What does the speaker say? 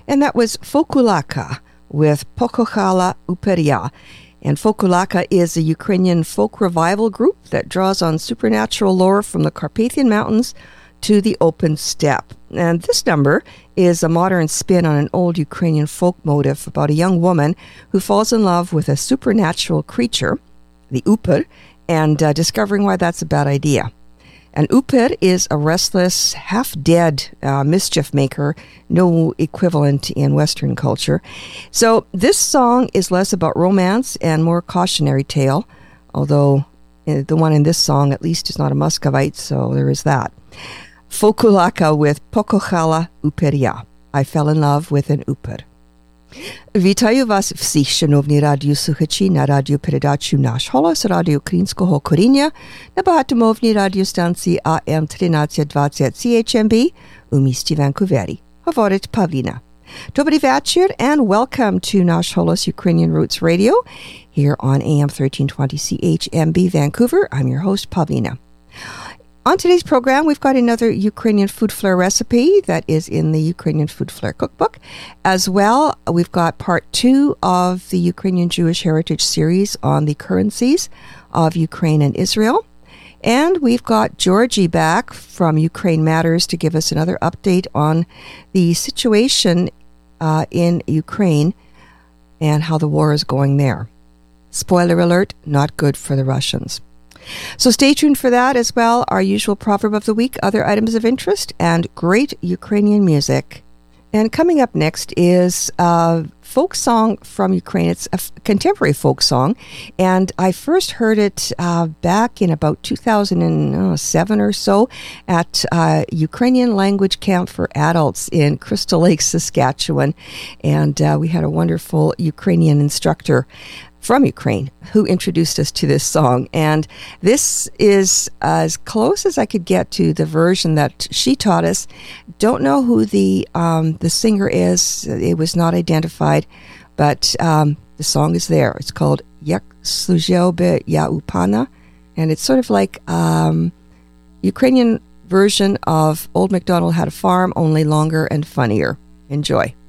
And that was Fokulaka with Pokochala Uperia. And Fokulaka is a Ukrainian folk revival group that draws on supernatural lore from the Carpathian Mountains to the open steppe. And this number is a modern spin on an old Ukrainian folk motif about a young woman who falls in love with a supernatural creature, the Upir, and discovering why that's a bad idea. An Upir is a restless, half-dead mischief maker, no equivalent in Western culture. So this song is less about romance and more cautionary tale, although the one in this song at least is not a Muscovite, so there is that. Fokulaka with Pokochala Uperia. I fell in love with an Upir. Вітаю вас всіх, шановні радіослухачі, на радіопередачу «Наш голос» Радіо Українського коріння на багатомовній радіостанції AM 1320 CHMB у місті Ванкувері. Говорить Павліна. Добрий вечір and welcome to «Наш голос» Ukrainian Roots Radio here on AM 1320 CHMB Vancouver. I'm your host, Pavlina. On today's program, we've got another Ukrainian food flair recipe that is in the Ukrainian Food Flair Cookbook. As well, we've got part 2 of the Ukrainian Jewish Heritage series on the currencies of Ukraine and Israel. And we've got Georgie back from Ukraine Matters to give us another update on the situation in Ukraine and how the war is going there. Spoiler alert, not good for the Russians. So stay tuned for that as well, our usual proverb of the week, other items of interest, and great Ukrainian music. And coming up next is a folk song from Ukraine. It's a contemporary folk song, and I first heard it back in about 2007 or so at a Ukrainian language camp for adults in Crystal Lake, Saskatchewan. And we had a wonderful Ukrainian instructor from Ukraine who introduced us to this song. And this is as close as I could get to the version that she taught us. Don't know who the singer is. It was not identified, but the song is there. It's called Yak Sluzhel Be Ya Upana, and it's sort of like Ukrainian version of Old MacDonald Had a Farm, only longer and funnier. Enjoy.